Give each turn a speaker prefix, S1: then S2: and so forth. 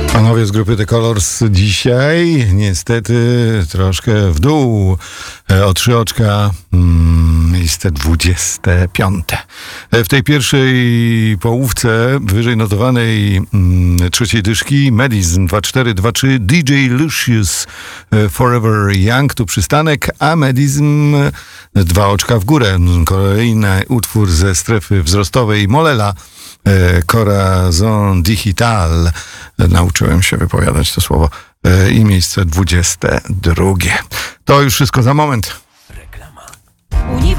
S1: Panowie z grupy The Colors dzisiaj niestety troszkę w dół, o 3 oczka, miejsce 25. W tej pierwszej połówce wyżej notowanej trzeciej dyszki Medizm 2423, DJ Lucius Forever Young, tu przystanek, a Medizm 2 oczka w górę. Kolejny utwór ze strefy wzrostowej Molela, Corazon Digital. Nauczyłem się wypowiadać to słowo. I miejsce 22. To już wszystko za moment.
S2: Reklama.